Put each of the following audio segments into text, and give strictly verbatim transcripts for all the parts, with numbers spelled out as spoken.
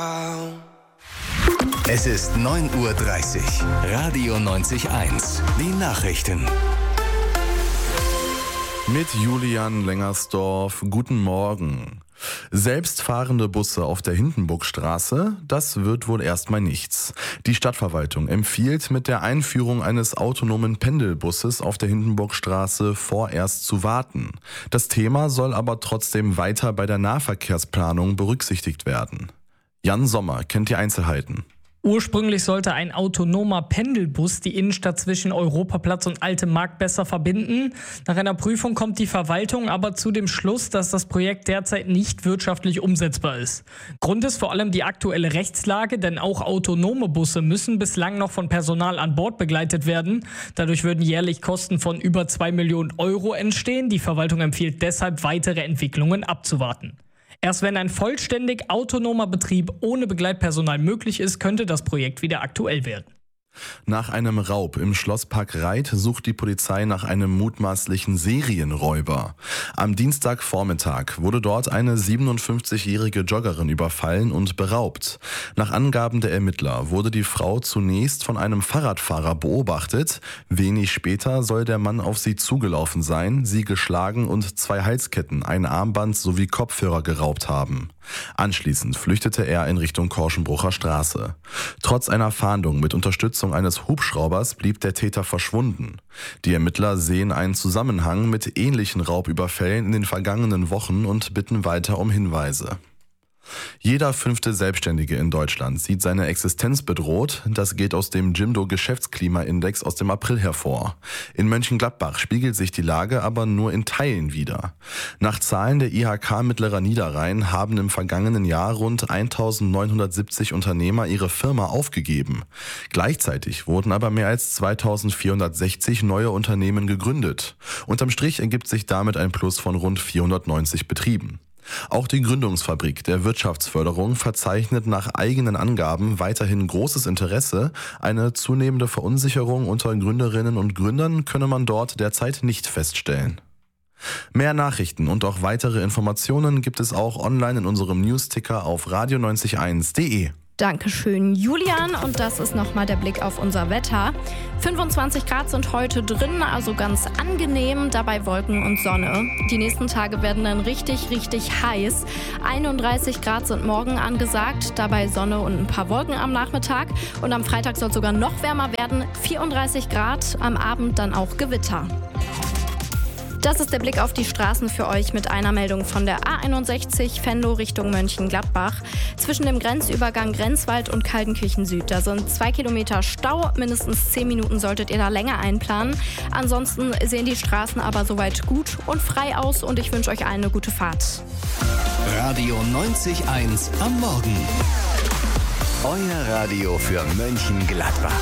Es ist neun Uhr dreißig. Radio neunzig Komma eins. Die Nachrichten. Mit Julian Lengersdorf. Guten Morgen. Selbstfahrende Busse auf der Hindenburgstraße, das wird wohl erstmal nichts. Die Stadtverwaltung empfiehlt, mit der Einführung eines autonomen Pendelbusses auf der Hindenburgstraße vorerst zu warten. Das Thema soll aber trotzdem weiter bei der Nahverkehrsplanung berücksichtigt werden. Jan Sommer kennt die Einzelheiten. Ursprünglich sollte ein autonomer Pendelbus die Innenstadt zwischen Europaplatz und Altem Markt besser verbinden. Nach einer Prüfung kommt die Verwaltung aber zu dem Schluss, dass das Projekt derzeit nicht wirtschaftlich umsetzbar ist. Grund ist vor allem die aktuelle Rechtslage, denn auch autonome Busse müssen bislang noch von Personal an Bord begleitet werden. Dadurch würden jährlich Kosten von über zwei Millionen Euro entstehen. Die Verwaltung empfiehlt deshalb, weitere Entwicklungen abzuwarten. Erst wenn ein vollständig autonomer Betrieb ohne Begleitpersonal möglich ist, könnte das Projekt wieder aktuell werden. Nach einem Raub im Schlosspark Reit sucht die Polizei nach einem mutmaßlichen Serienräuber. Am Dienstagvormittag wurde dort eine siebenundfünfzigjährige Joggerin überfallen und beraubt. Nach Angaben der Ermittler wurde die Frau zunächst von einem Fahrradfahrer beobachtet. Wenig später soll der Mann auf sie zugelaufen sein, sie geschlagen und zwei Halsketten, ein Armband sowie Kopfhörer geraubt haben. Anschließend flüchtete er in Richtung Korschenbrucher Straße. Trotz einer Fahndung mit Unterstützung eines Hubschraubers blieb der Täter verschwunden. Die Ermittler sehen einen Zusammenhang mit ähnlichen Raubüberfällen in den vergangenen Wochen und bitten weiter um Hinweise. Jeder fünfte Selbstständige in Deutschland sieht seine Existenz bedroht. Das geht aus dem Jimdo Geschäftsklimaindex aus dem April hervor. In Mönchengladbach spiegelt sich die Lage aber nur in Teilen wider. Nach Zahlen der I H K Mittlerer Niederrhein haben im vergangenen Jahr rund eintausendneunhundertsiebzig Unternehmer ihre Firma aufgegeben. Gleichzeitig wurden aber mehr als zweitausendvierhundertsechzig neue Unternehmen gegründet. Unterm Strich ergibt sich damit ein Plus von rund vierhundertneunzig Betrieben. Auch die Gründungsfabrik der Wirtschaftsförderung verzeichnet nach eigenen Angaben weiterhin großes Interesse. Eine zunehmende Verunsicherung unter Gründerinnen und Gründern könne man dort derzeit nicht feststellen. Mehr Nachrichten und auch weitere Informationen gibt es auch online in unserem Newsticker auf radio neunzig Komma eins punkt de. Dankeschön, Julian. Und das ist nochmal der Blick auf unser Wetter. fünfundzwanzig Grad sind heute drin, also ganz angenehm. Dabei Wolken und Sonne. Die nächsten Tage werden dann richtig, richtig heiß. einunddreißig Grad sind morgen angesagt. Dabei Sonne und ein paar Wolken am Nachmittag. Und am Freitag soll es sogar noch wärmer werden. vierunddreißig Grad, am Abend dann auch Gewitter. Das ist der Blick auf die Straßen für euch mit einer Meldung von der A einundsechzig Venlo Richtung Mönchengladbach. Zwischen dem Grenzübergang Grenzwald und Kaltenkirchen Süd. Da sind zwei Kilometer Stau. Mindestens zehn Minuten solltet ihr da länger einplanen. Ansonsten sehen die Straßen aber soweit gut und frei aus und ich wünsche euch allen eine gute Fahrt. Radio neunzig Komma eins am Morgen. Euer Radio für Mönchengladbach.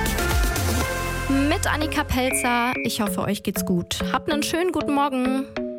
Mit Annika Pelzer. Ich hoffe, euch geht's gut. Habt einen schönen guten Morgen.